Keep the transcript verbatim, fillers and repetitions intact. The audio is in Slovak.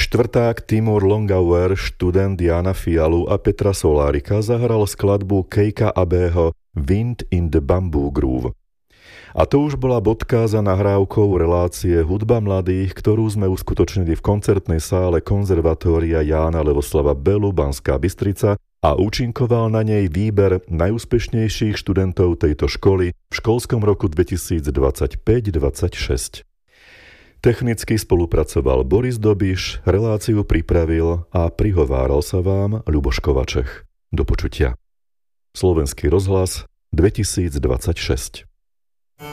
štvrták Timur Longauer, študent Jana Fialu a Petra Solárika zahral skladbu Keika Abeho Wind in the Bamboo Groove. A to už bola bodka za nahrávkou relácie Hudba mladých, ktorú sme uskutočnili v koncertnej sále Konzervatória Jána Levoslava Belu, Banská Bystrica, a účinkoval na nej výber najúspešnejších študentov tejto školy v školskom roku dvetisícdvadsaťpäť dvadsaťšesť. Technicky spolupracoval Boris Dobiš, reláciu pripravil a prihováral sa vám Ľuboš Kovačech. Do počutia. Slovenský rozhlas dvetisícdvadsaťšesť.